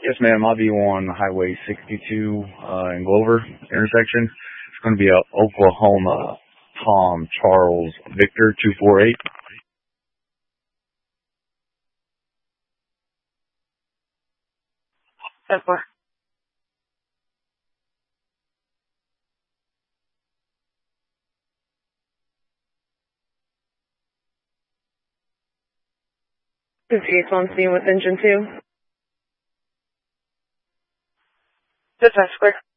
Yes, ma'am. I'll be on Highway 62 in Glover intersection. It's going to be a Oklahoma Tom Charles Victor 248. That's what. Is Ace on scene with engine 2? Dispatch, clear.